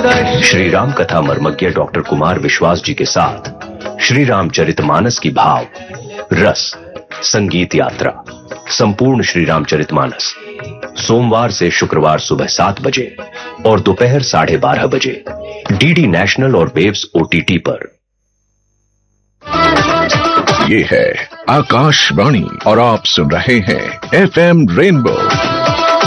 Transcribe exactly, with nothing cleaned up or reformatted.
श्री राम कथा मर्मज्ञ डॉक्टर कुमार विश्वास जी के साथ श्री रामचरितमानस की भाव रस संगीत यात्रा संपूर्ण श्री रामचरितमानस सोमवार से शुक्रवार सुबह सात बजे और दोपहर साढ़े बारह बजे डीडी नेशनल और वेव्स ओटीटी पर। ये है आकाशवाणी और आप सुन रहे हैं एफएम रेनबो